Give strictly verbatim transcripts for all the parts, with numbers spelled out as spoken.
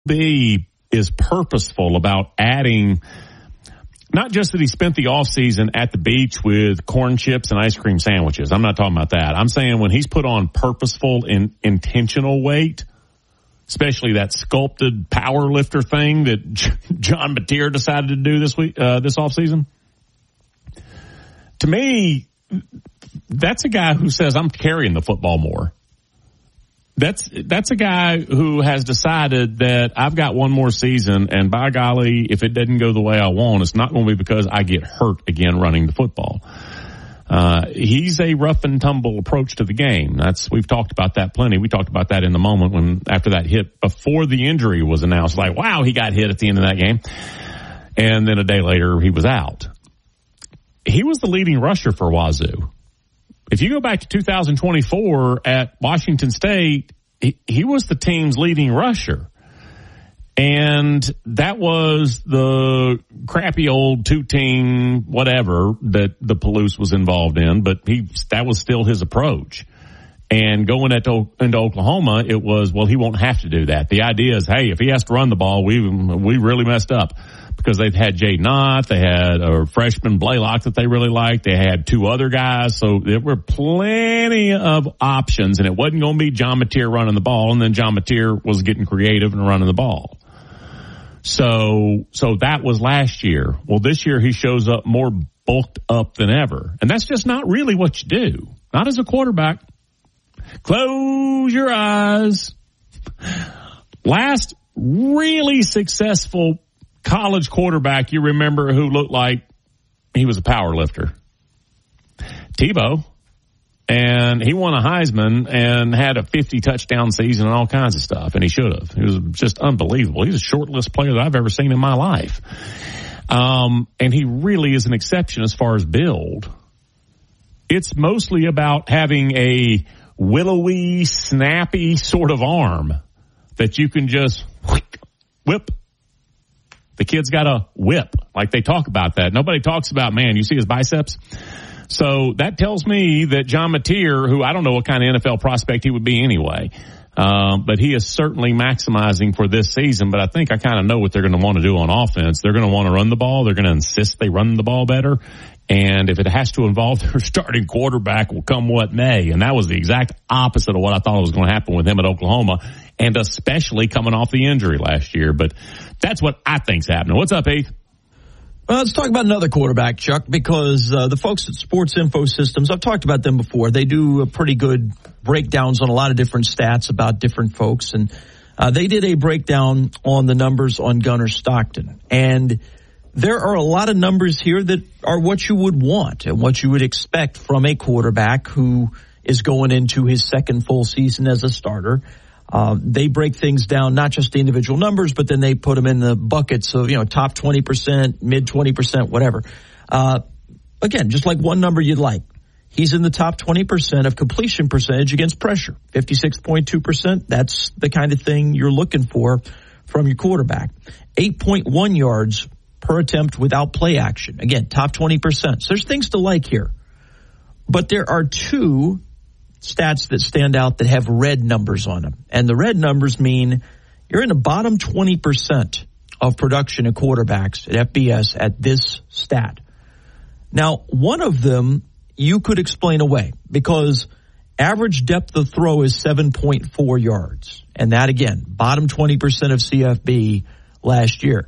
B is purposeful about adding, not just that he spent the offseason at the beach with corn chips and ice cream sandwiches. I'm not talking about that. I'm saying when he's put on purposeful and intentional weight, especially that sculpted power lifter thing that John Mateer decided to do this week, uh, this offseason. To me, that's a guy who says, I'm carrying the football more. That's that's a guy who has decided that I've got one more season, and by golly, if it doesn't go the way I want, it's not going to be because I get hurt again running the football. Uh, he's a rough and tumble approach to the game. That's we've talked about that plenty. We talked about that in the moment when after that hit before the injury was announced. Like, wow, he got hit at the end of that game, and then a day later he was out. He was the leading rusher for Wazoo. If you go back to two thousand twenty-four at Washington State, he, he was the team's leading rusher. And that was the crappy old two-team whatever that the Palouse was involved in, but he that was still his approach. And going into, into Oklahoma, it was, well, he won't have to do that. The idea is, hey, if he has to run the ball, we we really messed up. Because they've had Jay Knott, they had a freshman Blaylock that they really liked, they had two other guys, so there were plenty of options, and it wasn't going to be John Mateer running the ball, and then John Mateer was getting creative and running the ball. So, so that was last year. Well, this year he shows up more bulked up than ever, and that's just not really what you do. Not as a quarterback. Close your eyes. Last really successful college quarterback you remember who looked like he was a power lifter? Tebow. And he won a Heisman and had a fifty touchdown season and all kinds of stuff, and he should have. He was just unbelievable. He's a short list player that I've ever seen in my life. Um, and he really is an exception as far as build. It's mostly about having a willowy, snappy sort of arm that you can just whip. The kid's got a whip, like they talk about that. Nobody talks about, man, you see his biceps? So that tells me that John Mateer, who I don't know what kind of N F L prospect he would be anyway, um, but he is certainly maximizing for this season. But I think I kind of know what they're going to want to do on offense. They're going to want to run the ball. They're going to insist they run the ball better. And if it has to involve their starting quarterback, will come what may. And that was the exact opposite of what I thought was going to happen with him at Oklahoma, and especially coming off the injury last year. But that's what I think's happening. What's up, Heath? Well, let's talk about another quarterback, Chuck, because uh, the folks at Sports Info Systems, I've talked about them before. They do a pretty good breakdowns on a lot of different stats about different folks. And uh, they did a breakdown on the numbers on Gunnar Stockton. And there are a lot of numbers here that are what you would want and what you would expect from a quarterback who is going into his second full season as a starter. Uh, they break things down, not just the individual numbers, but then they put them in the buckets of, you know, top twenty percent, mid twenty percent, whatever. Uh, again, just like one number you'd like. He's in the top twenty percent of completion percentage against pressure, fifty-six point two percent. That's the kind of thing you're looking for from your quarterback. eight point one yards per attempt without play action. Again, top twenty percent. So there's things to like here. But there are two stats that stand out that have red numbers on them. And the red numbers mean you're in the bottom twenty percent of production of quarterbacks at F B S at this stat. Now, one of them you could explain away because average depth of throw is seven point four yards. And that, again, bottom twenty percent of C F B last year.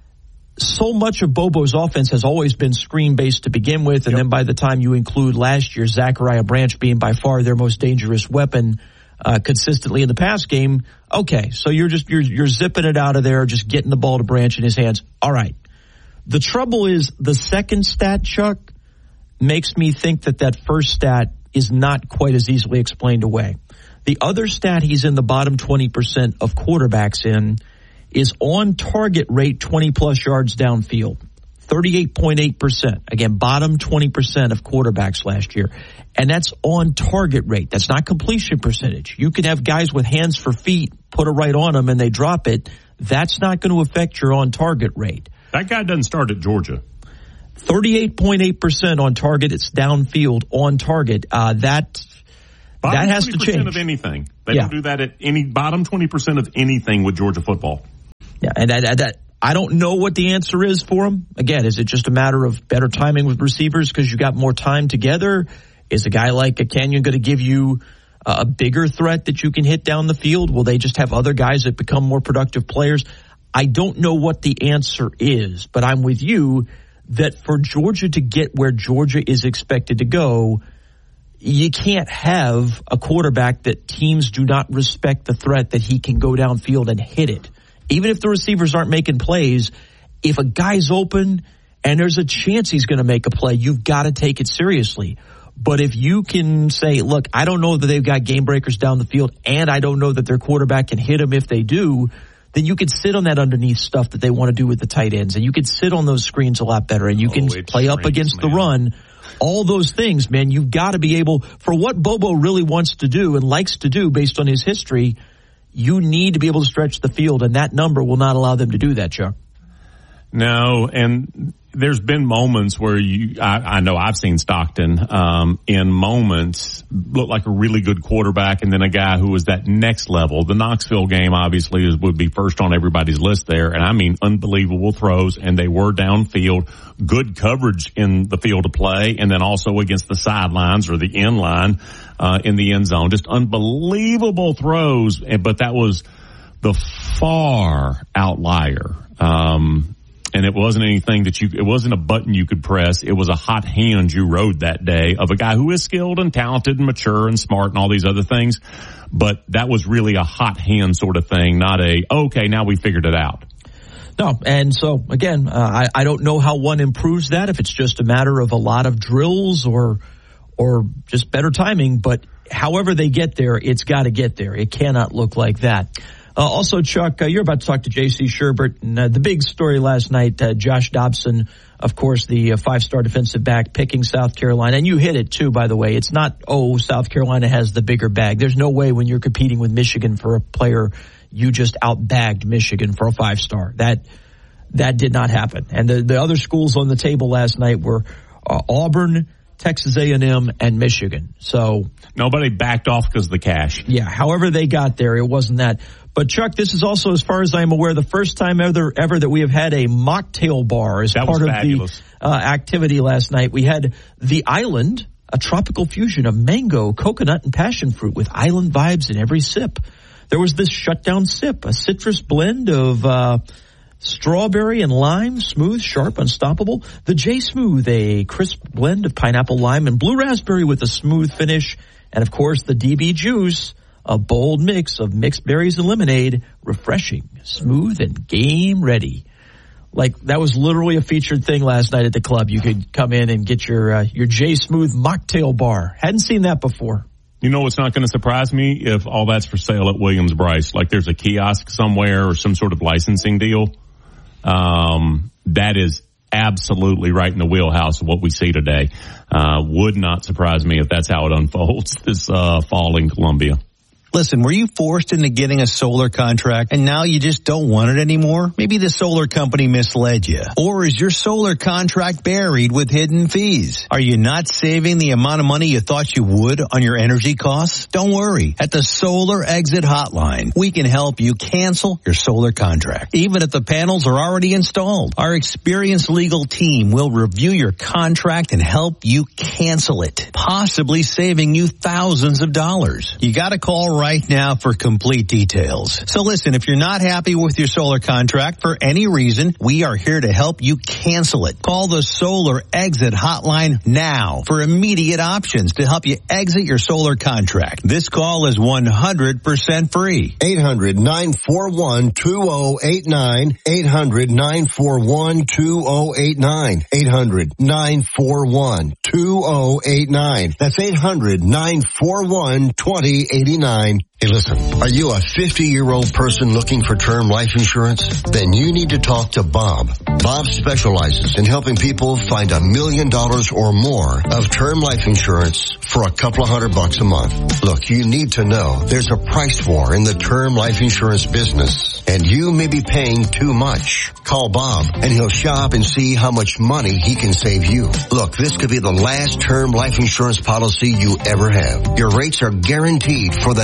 So much of Bobo's offense has always been screen-based to begin with, and yep. Then by the time you include last year, Zachariah Branch being by far their most dangerous weapon uh, consistently in the pass game, okay, so you're just you're you're zipping it out of there, just getting the ball to Branch in his hands. All right. The trouble is the second stat, Chuck, makes me think that that first stat is not quite as easily explained away. The other stat he's in the bottom twenty percent of quarterbacks in is on target rate twenty plus yards downfield, thirty-eight point eight percent. Again, bottom twenty percent of quarterbacks last year. And that's on target rate. That's not completion percentage. You can have guys with hands for feet, put it right on them and they drop it. That's not going to affect your on target rate. That guy doesn't start at Georgia. thirty-eight point eight percent on target. It's downfield on target. Uh, that, bottom that has to change. Of anything. They yeah. don't do that at any bottom twenty percent of anything with Georgia football. Yeah, and that, that I don't know what the answer is for him. Again, is it just a matter of better timing with receivers because you got more time together? Is a guy like a Kenyon going to give you a bigger threat that you can hit down the field? Will they just have other guys that become more productive players? I don't know what the answer is, but I'm with you that for Georgia to get where Georgia is expected to go, you can't have a quarterback that teams do not respect the threat that he can go downfield and hit it. Even if the receivers aren't making plays, if a guy's open and there's a chance he's going to make a play, you've got to take it seriously. But if you can say, look, I don't know that they've got game breakers down the field, and I don't know that their quarterback can hit them if they do, then you can sit on that underneath stuff that they want to do with the tight ends, and you can sit on those screens a lot better, and you oh, can play up against man. the run. All those things, man, you've got to be able, for what Bobo really wants to do and likes to do based on his history, you need to be able to stretch the field, and that number will not allow them to do that, Chuck. No, and there's been moments where you, I, I know I've seen Stockton, um, in moments look like a really good quarterback and then a guy who was that next level. The Knoxville game obviously is, would be first on everybody's list there. And I mean, unbelievable throws, and they were downfield, good coverage in the field of play, and then also against the sidelines or the end line, uh, in the end zone. Just unbelievable throws. But that was the far outlier. Um, And it wasn't anything that you, it wasn't a button you could press. It was a hot hand you rode that day of a guy who is skilled and talented and mature and smart and all these other things. But that was really a hot hand sort of thing, not a, okay, now we figured it out. No, and so, again, uh, I, I don't know how one improves that, if it's just a matter of a lot of drills or or just better timing. But however they get there, it's got to get there. It cannot look like that. Uh, also, Chuck, uh, you're about to talk to J C Sherbert. And, uh, the big story last night, uh, Josh Dobson, of course, the uh, five-star defensive back, picking South Carolina. And you hit it, too, by the way. It's not, oh, South Carolina has the bigger bag. There's no way when you're competing with Michigan for a player, you just outbagged Michigan for a five-star. That that did not happen. And the, the other schools on the table last night were uh, Auburn, Texas A and M, and Michigan. So nobody backed off because of the cash. Yeah, however they got there, it wasn't that. But, Chuck, this is also, as far as I'm aware, the first time ever ever that we have had a mocktail bar as that part of fabulous. the uh, activity last night. We had the Island, a tropical fusion of mango, coconut, and passion fruit with island vibes in every sip. There was this shutdown sip, a citrus blend of uh strawberry and lime, smooth, sharp, unstoppable. The J Smooth, a crisp blend of pineapple, lime, and blue raspberry with a smooth finish. And, of course, the D B Juice, a bold mix of mixed berries and lemonade, refreshing, smooth, and game ready. Like, that was literally a featured thing last night at the club. You could come in and get your uh, your J Smooth mocktail bar. Hadn't seen that before. You know what's not going to surprise me? If all that's for sale at Williams-Brice. Like there's a kiosk somewhere or some sort of licensing deal. Um, that is absolutely right in the wheelhouse of what we see today. Uh, would not surprise me if that's how it unfolds this uh, fall in Columbia. Listen, were you forced into getting a solar contract and now you just don't want it anymore? Maybe the solar company misled you. Or is your solar contract buried with hidden fees? Are you not saving the amount of money you thought you would on your energy costs? Don't worry. At the Solar Exit Hotline, we can help you cancel your solar contract, even if the panels are already installed. Our experienced legal team will review your contract and help you cancel it, possibly saving you thousands of dollars. You got to call right right now for complete details. So listen, if you're not happy with your solar contract for any reason, we are here to help you cancel it. Call the Solar Exit Hotline now for immediate options to help you exit your solar contract. This call is one hundred percent free. eight hundred, nine four one, two oh eight nine. eight hundred, nine four one, two oh eight nine. eight hundred, nine four one, two oh eight nine. That's eight hundred, nine four one, two oh eight nine. Hey, listen, are you a fifty-year-old person looking for term life insurance? Then you need to talk to Bob. Bob specializes in helping people find a million dollars or more of term life insurance for a couple of hundred bucks a month. Look, you need to know there's a price war in the term life insurance business, and you may be paying too much. Call Bob, and he'll shop and see how much money he can save you. Look, this could be the last term life insurance policy you ever have. Your rates are guaranteed for the next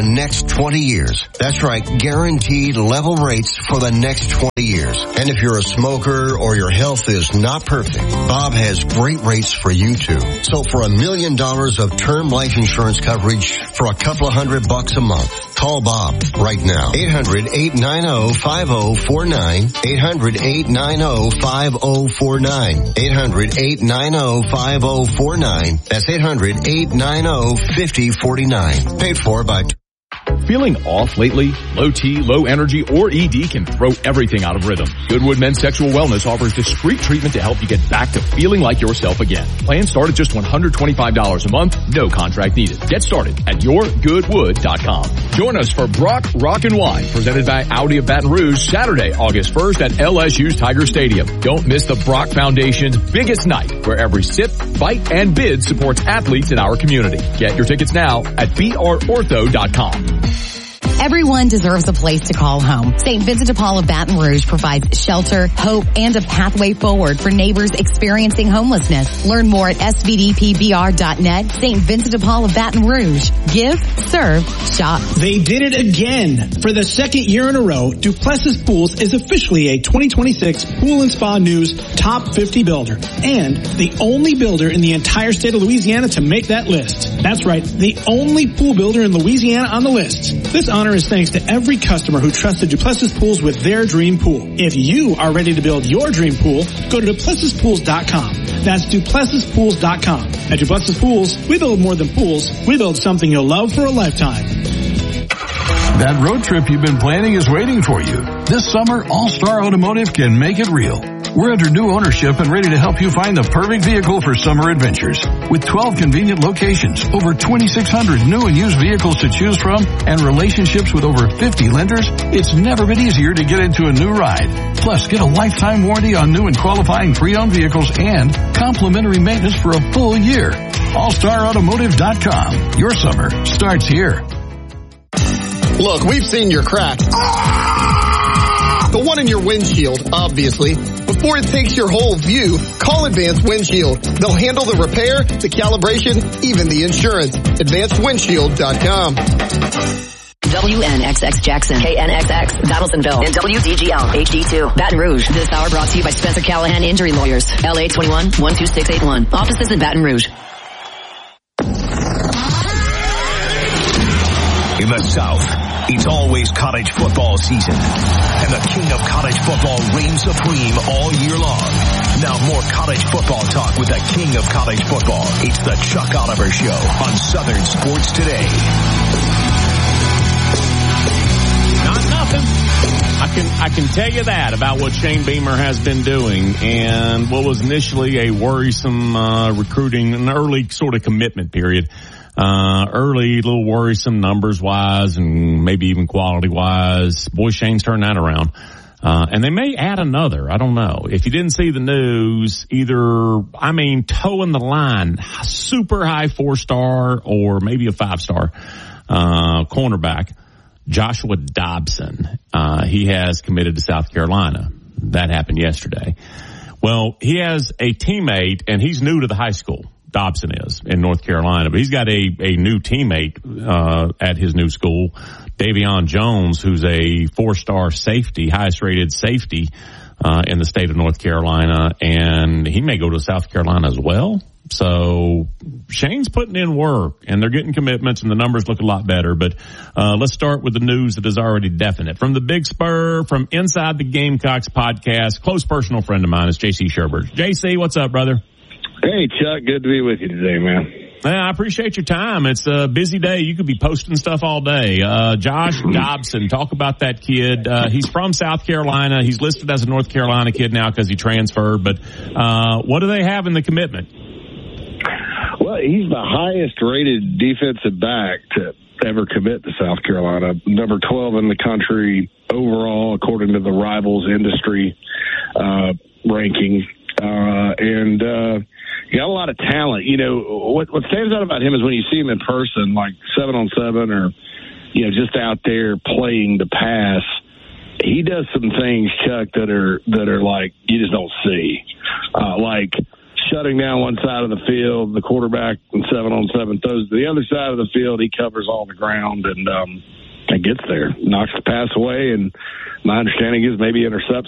twenty years. That's right, guaranteed level rates for the next twenty years. And if you're a smoker or your health is not perfect, Bob has great rates for you too. So for a million dollars of term life insurance coverage for a couple of hundred bucks a month, call Bob right now. eight hundred, eight nine zero, five zero four nine. eight hundred, eight nine zero, five zero four nine. eight hundred, eight nine zero, five zero four nine. That's eight hundred, eight nine zero, five zero four nine. Paid for by... Feeling off lately? Low T, low energy, or E D can throw everything out of rhythm. Goodwood Men's Sexual Wellness offers discreet treatment to help you get back to feeling like yourself again. Plans start at just one hundred twenty-five dollars a month, no contract needed. Get started at your goodwood dot com. Join us for Brock Rock and Wine, presented by Audi of Baton Rouge, Saturday, August first at L S U's Tiger Stadium. Don't miss the Brock Foundation's biggest night, where every sip, bite, and bid supports athletes in our community. Get your tickets now at b r ortho dot com. Everyone deserves a place to call home. Saint Vincent de Paul of Baton Rouge provides shelter, hope, and a pathway forward for neighbors experiencing homelessness. Learn more at s v d p b r dot net. Saint Vincent de Paul of Baton Rouge. Give, serve, shop. They did it again. For the second year in a row, Duplessis Pools is officially a twenty twenty-six Pool and Spa News Top fifty builder, and the only builder in the entire state of Louisiana to make that list. That's right, the only pool builder in Louisiana on the list. This honor is thanks to every customer who trusted Duplessis Pools with their dream pool. If you are ready to build your dream pool, go to duplessis pools dot com. That's duplessis pools dot com. At Duplessis Pools, we build more than pools. We build something you'll love for a lifetime. That road trip you've been planning is waiting for you. This summer, All-Star Automotive can make it real. We're under new ownership and ready to help you find the perfect vehicle for summer adventures. With twelve convenient locations, over twenty-six hundred new and used vehicles to choose from, and relationships with over fifty lenders, it's never been easier to get into a new ride. Plus, get a lifetime warranty on new and qualifying pre-owned vehicles and complimentary maintenance for a full year. all star automotive dot com. Your summer starts here. Look, we've seen your crack. The one in your windshield, obviously. Before it takes your whole view, call Advanced Windshield. They'll handle the repair, the calibration, even the insurance. advanced windshield dot com. W N X X Jackson, K N X X, Battlesonville, and W D G L, H D two, Baton Rouge. This hour brought to you by Spencer Callahan Injury Lawyers, L A twenty-one, one two six eight one. Offices in Baton Rouge. In the South, it's always college football season, and the king of college football reigns supreme all year long. Now more college football talk with the king of college football. It's the Chuck Oliver Show on Southern Sports Today. Not nothing. I can I can tell you that about what Shane Beamer has been doing, and what was initially a worrisome uh, recruiting, an early sort of commitment period. Uh, early, a little worrisome numbers-wise and maybe even quality-wise. Boy, Shane's turned that around. Uh, and they may add another. I don't know. If you didn't see the news, either, I mean, toeing the line, super high four-star or maybe a five-star, uh, cornerback, Joshua Dobson. Uh, he has committed to South Carolina. That happened yesterday. Well, he has a teammate, and he's new to the high school. Dobson is in North Carolina, but he's got a, a new teammate, uh, at his new school, Davion Jones, who's a four-star safety, highest rated safety, uh, in the state of North Carolina, and he may go to South Carolina as well. So Shane's putting in work, and they're getting commitments, and the numbers look a lot better. But uh let's start with the news that is already definite. From the Big Spur, from Inside the Gamecocks podcast, close personal friend of mine is J C Sherbert. J C, what's up, brother? Hey, Chuck. Good to be with you today, man. Yeah, I appreciate your time. It's a busy day. You could be posting stuff all day. Uh, Josh Dobson, talk about that kid. Uh, he's from South Carolina. He's listed as a North Carolina kid now because he transferred. But uh, what do they have in the commitment? Well, he's the highest rated defensive back to ever commit to South Carolina. Number twelve in the country overall, according to the Rivals industry uh, ranking. Uh, and, uh, he got a lot of talent. You know, what, what stands out about him is when you see him in person, like seven on seven or, you know, just out there playing the pass, he does some things, Chuck, that are, that are like, you just don't see. Uh, like shutting down one side of the field, the quarterback and seven on seven throws to the other side of the field. He covers all the ground. And, um, and gets there, knocks the pass away, and my understanding is maybe intercepts